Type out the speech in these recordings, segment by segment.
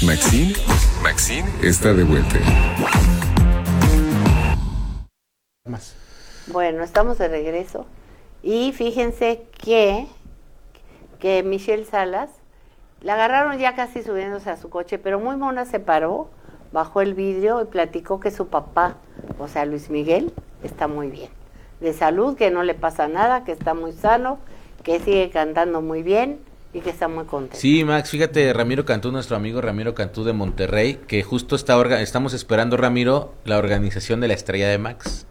Maxine está de vuelta. Bueno, estamos de regreso y fíjense que Michelle Salas la agarraron ya casi subiéndose a su coche, pero muy mona se paró, bajó el vidrio y platicó que su papá, o sea Luis Miguel, está muy bien, de salud, que no le pasa nada, que está muy sano, que sigue cantando muy bien y que está muy contento. Sí, Max, fíjate, Ramiro Cantú, nuestro amigo Ramiro Cantú de Monterrey, que justo estamos esperando, Ramiro, la organización de la Estrella de Max.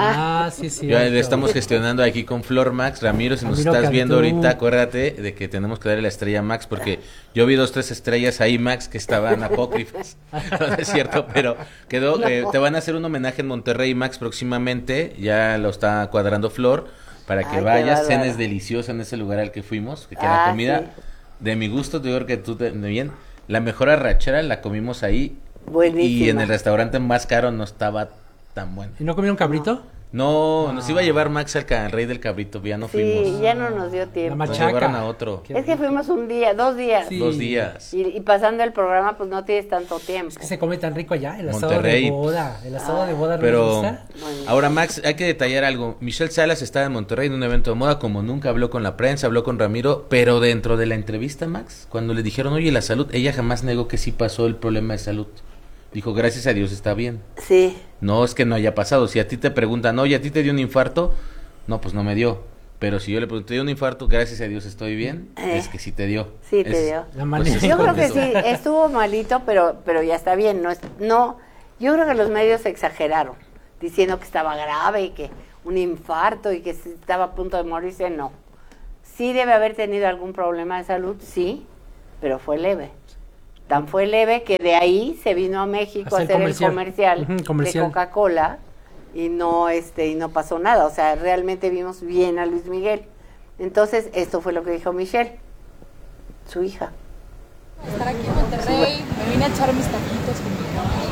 Sí. Ya le estamos gestionando aquí con Flor Max. Ramiro, si nos estás viendo ahorita, acuérdate de que tenemos que darle la estrella a Max, porque yo vi 2-3 estrellas ahí, Max, que estaban apócrifas. No es cierto, pero quedó, te van a hacer un homenaje en Monterrey, Max, próximamente. Ya lo está cuadrando Flor, para que vayas. Cenes deliciosa en ese lugar al que fuimos, que la comida, de mi gusto, te digo que tú bien, la mejor arrachera la comimos ahí. Buenísima. Y en el restaurante más caro no estaba tan bueno. ¿Y no comieron cabrito? No, nos iba a llevar Max al Rey del Cabrito, ya no fuimos. Sí, ya no nos dio tiempo. La machaca. Nos llevaron a otro. Es que fuimos 2 días. Sí. 2 días. Y pasando el programa, pues no tienes tanto tiempo. Es que se come tan rico allá, el asado Monterrey. de boda. El asado de boda. Pero ¿no? ahora, Max, hay que detallar algo. Michelle Salas estaba en Monterrey en un evento de moda, como nunca habló con la prensa, habló con Ramiro, pero dentro de la entrevista, Max, cuando le dijeron, oye, la salud, ella jamás negó que sí pasó el problema de salud. Dijo, gracias a Dios está bien. Sí. No es que no haya pasado. Si a ti te preguntan, oye, ¿a ti te dio un infarto? No, pues no me dio. Pero si yo le pregunto, ¿te dio un infarto? Gracias a Dios estoy bien. Es que sí te dio. Sí te dio. Pues, yo creo que sí, estuvo malito, pero ya está bien. No, yo creo que los medios exageraron, diciendo que estaba grave y que un infarto y que estaba a punto de morirse. No. Sí debe haber tenido algún problema de salud, sí, pero fue leve. Tan fue leve que de ahí se vino a México a hacer el comercial de Coca-Cola y no pasó nada. O sea, realmente vimos bien a Luis Miguel. Entonces, esto fue lo que dijo Michelle, su hija. Estar aquí en Monterrey, me vine a echar mis taquitos con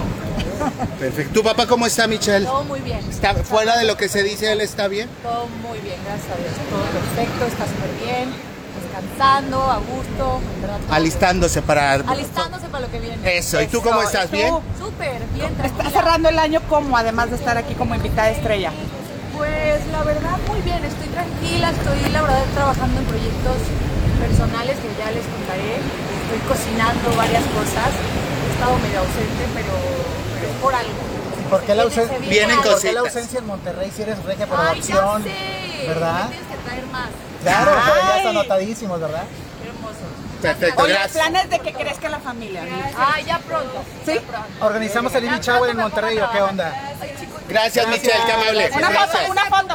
mi mamá. Perfecto. ¿Tu papá cómo está, Michelle? Todo muy bien. ¿Está fuera de lo que se dice, él está bien? Todo muy bien, gracias a Dios. Todo perfecto, está súper bien. Descansando, a gusto, ¿verdad? Alistándose para lo que viene. Eso, ¿y tú cómo estás? ¿Bien? Súper, bien, tranquila. ¿Estás cerrando el año cómo, además de estar aquí como invitada estrella? Pues la verdad muy bien, estoy tranquila, estoy la verdad trabajando en proyectos personales que ya les contaré. Estoy cocinando varias cosas, he estado medio ausente, pero es por algo. ¿Por qué la ausencia? Vienen cositas. ¿Por qué la ausencia en Monterrey si eres regia por adopción? Ya sé, ¿verdad? Me tienes que traer más. Claro, pero ya están anotadísimos, ¿verdad? Hermoso. Perfecto, Oye, gracias. planes de que crezca la familia. Ya pronto. ¿Sí? Ya pronto. ¿Organizamos el Baby Shower en Monterrey o qué onda? Gracias, Michelle, qué amable. Una Gracias.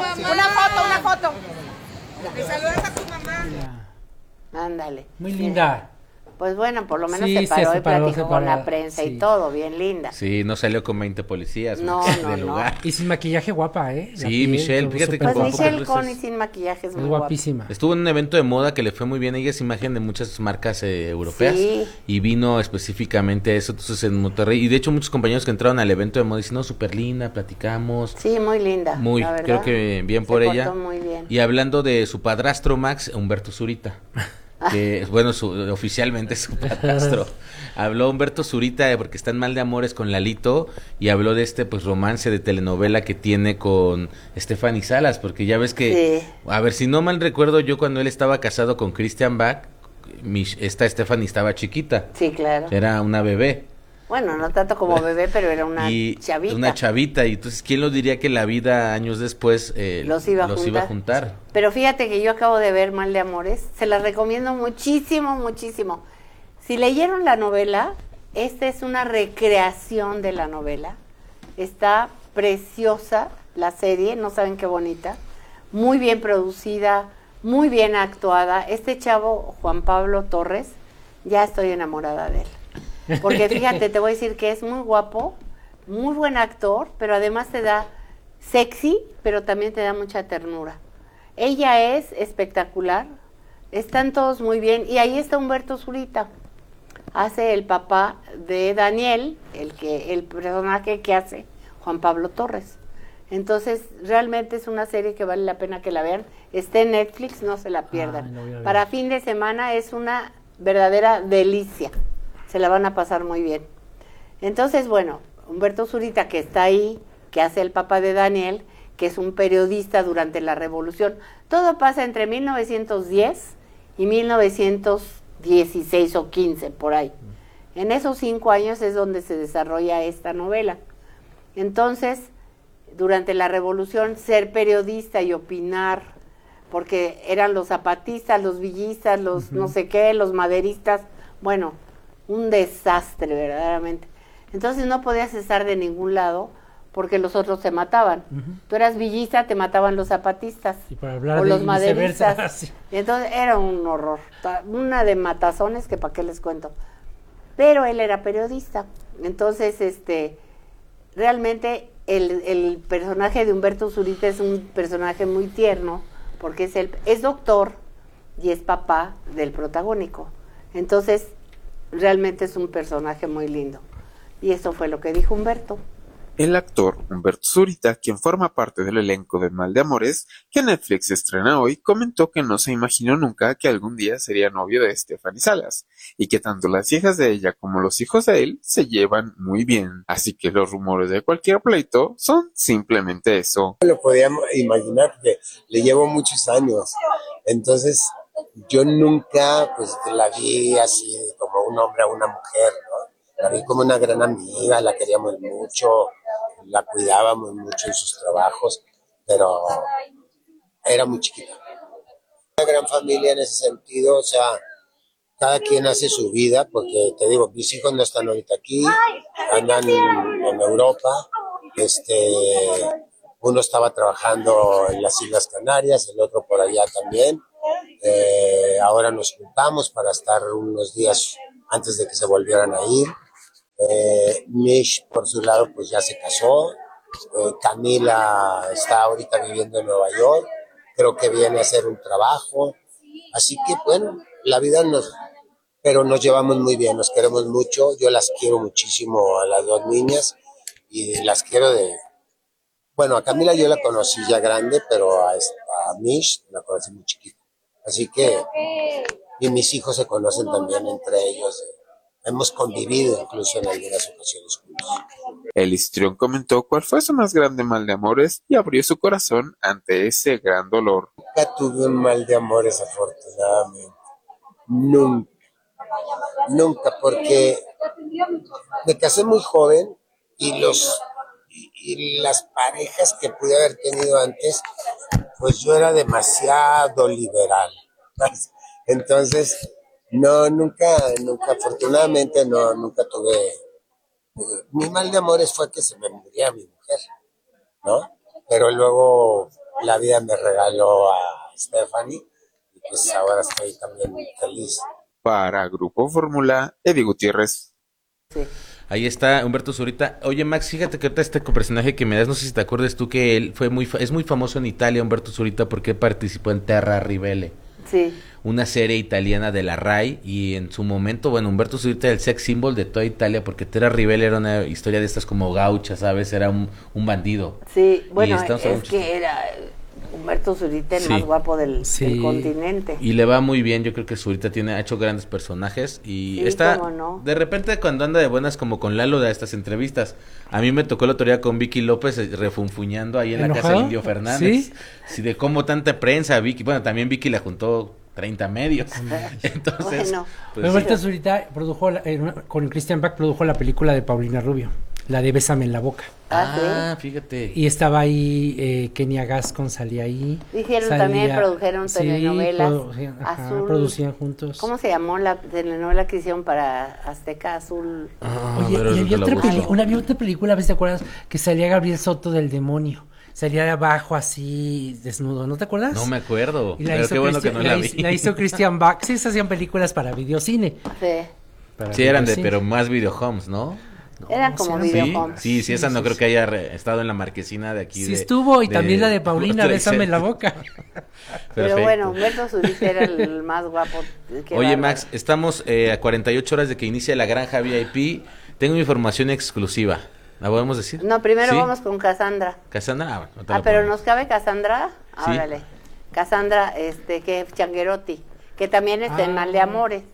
foto. ¿Le saludas a tu mamá? Ándale. Muy linda. Pues bueno, por lo menos Sí, se paró se y paró, platicó con la prensa y todo, bien linda. Sí, no salió con 20 policías No, del lugar. Y sin maquillaje guapa, ¿eh? Sí, Michelle, fíjate que Pues poco Michelle con y sin maquillaje es muy guapa. guapísima. Estuvo en un evento de moda que le fue muy bien. Ella es imagen de muchas marcas europeas. Sí. Y vino específicamente a eso, entonces en Monterrey. Y de hecho muchos compañeros que entraron al evento de moda dicen, no, súper linda, platicamos. Sí, muy linda. Muy, la verdad. creo que bien por Se ella. portó muy bien. Y hablando de su padrastro Max, Humberto Zurita. Que bueno, oficialmente es su padrastro. Habló Humberto Zurita porque están mal de amores con Lalito y habló de este pues romance de telenovela que tiene con Stephanie Salas, porque ya ves que, Sí. a ver, si no mal recuerdo, yo cuando él estaba casado con Christian Bach, esta Stephanie estaba chiquita. Sí, claro. Era una bebé. Bueno, no tanto como bebé, pero era una Y chavita. una chavita, y entonces, ¿quién lo diría que la vida años después los iba a juntar? Pero fíjate que yo acabo de ver Mal de Amores, se la recomiendo muchísimo, muchísimo. Si leyeron la novela, esta es una recreación de la novela. Está preciosa la serie, no saben qué bonita. Muy bien producida, muy bien actuada. Este chavo, Juan Pablo Torres, ya estoy enamorada de él. Porque fíjate, te voy a decir que es muy guapo, muy buen actor, pero además te da sexy, pero también te da mucha ternura. Ella es espectacular, están todos muy bien, y ahí está Humberto Zurita, hace el papá de Daniel, el personaje que hace Juan Pablo Torres. Entonces, realmente es una serie que vale la pena que la vean. Está en Netflix, no se la pierdan. Para fin de semana es una verdadera delicia. se la van a pasar muy bien. Entonces, bueno, Humberto Zurita, que está ahí, que hace el papá de Daniel, que es un periodista durante la Revolución. Todo pasa entre 1910 y 1916 o 15, por ahí. En esos 5 años es donde se desarrolla esta novela. Entonces, durante la Revolución, ser periodista y opinar, porque eran los zapatistas, los villistas, los no sé qué, los maderistas, bueno, un desastre verdaderamente. Entonces no podías estar de ningún lado porque los otros te mataban. Tú eras villista, te mataban los zapatistas y para hablar o de los maderistas. Sí. Y entonces era un horror, una de matazones que para qué les cuento. Pero él era periodista. Entonces, realmente el personaje de Humberto Zurita es un personaje muy tierno porque es doctor y es papá del protagónico. Entonces, realmente es un personaje muy lindo. Y eso fue lo que dijo Humberto. El actor Humberto Zurita, quien forma parte del elenco de Mal de Amores, que Netflix estrena hoy, comentó que no se imaginó nunca que algún día sería novio de Stephanie Salas, y que tanto las hijas de ella como los hijos de él se llevan muy bien. Así que los rumores de cualquier pleito son simplemente eso. No lo podíamos imaginar porque le llevo muchos años, entonces yo nunca pues la vi así como un hombre a una mujer, ¿no? La vi como una gran amiga, la queríamos mucho, la cuidábamos mucho en sus trabajos, pero era muy chiquita. Una gran familia en ese sentido, o sea, cada quien hace su vida, porque te digo, mis hijos no están ahorita aquí, andan en Europa, uno estaba trabajando en las Islas Canarias, el otro por allá también. Ahora nos juntamos para estar unos días antes de que se volvieran a ir. Mish, por su lado, pues ya se casó. Camila está ahorita viviendo en Nueva York. Creo que viene a hacer un trabajo. Así que, bueno, la vida pero nos llevamos muy bien, nos queremos mucho. Yo las quiero muchísimo a las dos niñas y las quiero Bueno, a Camila yo la conocí ya grande, pero a Mish la conocí muy chiquita. Así que, y mis hijos se conocen también entre ellos. Hemos convivido incluso en algunas ocasiones juntos. El histrión comentó cuál fue su más grande mal de amores y abrió su corazón ante ese gran dolor. Nunca tuve un mal de amores, afortunadamente. Nunca, porque me casé muy joven y las parejas que pude haber tenido antes, pues yo era demasiado liberal. Entonces, nunca, afortunadamente nunca tuve. Mi mal de amores fue que se me muriera mi mujer, ¿no? Pero luego la vida me regaló a Stephanie y pues ahora estoy también muy feliz. Para Grupo Fórmula, Eddie Gutiérrez. Sí. Ahí está Humberto Zurita. Oye, Max, fíjate que ahorita este personaje que me das, no sé si te acuerdas tú que él es muy famoso en Italia, Humberto Zurita, porque participó en Terra Ribelle. Sí. Una serie italiana de la RAI, y en su momento, bueno, Humberto Zurita era el sex symbol de toda Italia, porque Terra Ribelle era una historia de estas como gaucha, ¿sabes? Era un bandido. Sí, bueno, es que era Humberto Zurita el más guapo del continente. Y le va muy bien, yo creo que Zurita ha hecho grandes personajes y está, de repente cuando anda de buenas como con Lalo de estas entrevistas. A mí me tocó la autoridad con Vicky López refunfuñando ahí en la casa de Indio Fernández. Sí, de cómo tanta prensa, Vicky, bueno, también Vicky la juntó 30 medios. Entonces, bueno, pues, Humberto Zurita produjo, con Christian Bach produjo la película de Paulina Rubio, la de Bésame en la boca. ¿Sí? Fíjate. Y estaba ahí, Kenia Gascon salía ahí. También produjeron telenovelas. Azul. Producían juntos. ¿Cómo se llamó la telenovela que hicieron para Azteca? Azul. Oye, y había otra película, ¿ves? ¿Te acuerdas? Que salía Gabriel Soto del demonio. Salía de abajo así, desnudo, ¿no te acuerdas? No me acuerdo, pero qué bueno que no la vi. La hizo Christian Bach. Sí, se hacían películas para videocine. Sí. Eran pero más videohomes, ¿no? Eran como videohomes. Sí, esa no creo que haya estado en la marquesina de aquí. Sí estuvo, y también la de Paulina, Bésame en la boca. Pero bueno, Humberto Zurita era el más guapo. Oye, Max, estamos a 48 horas de que inicie la granja VIP. Tengo información exclusiva. ¿La podemos decir? No, primero vamos con Cassandra. ¿Cassandra? Pero nos cabe Cassandra. Órale. Cassandra, que es Changuerotti, que también está en Mal de Amores.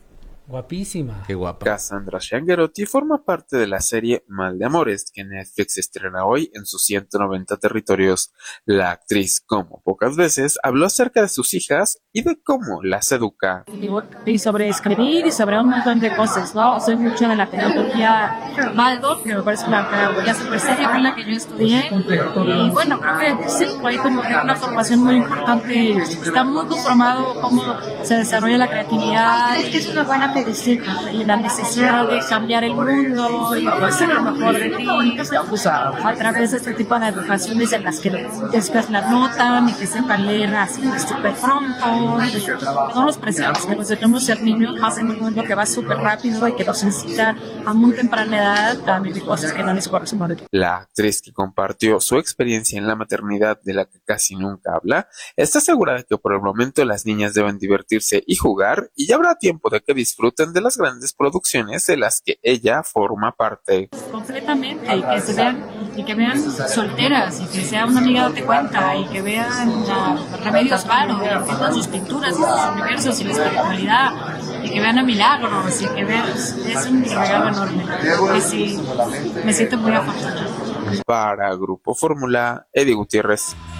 Guapísima. Qué guapa. Cassandra Sciangherotti forma parte de la serie Mal de Amores, que Netflix estrena hoy en sus 190 territorios. La actriz, como pocas veces, habló acerca de sus hijas y de cómo las educa. Y sobre escribir y sobre un montón de cosas, ¿no? Soy mucho de la tecnología Baldor, que me parece una pedagogía súper seria con la que yo estudié. Y bueno, creo que sí, hay como una formación muy importante. Está muy conformado cómo se desarrolla la creatividad. Es que es una buena pedagogía y la necesidad de cambiar el mundo y hacer lo mejor de ti. A través de este tipo de educaciones en las que después la notan y que sepan leer así súper pronto. No los presiones, que nos debemos ser niños más en un mundo que va súper rápido y que nos necesita a muy temprana edad a vivir cosas que no les corresponden. La actriz, que compartió su experiencia en la maternidad de la que casi nunca habla, está segura de que por el momento las niñas deben divertirse y jugar, y ya habrá tiempo de que disfruten de las grandes producciones de las que ella forma parte. Completamente, y que vean solteras, y que sea una amiga de cuenta, y que vean Remedios Varo, y que vean sus pinturas, sus universos y la espiritualidad, y que vean a Milagros, y que vean, es un regalo enorme, que sí, me siento muy afortunada. Para Grupo Fórmula, Eddie Gutiérrez.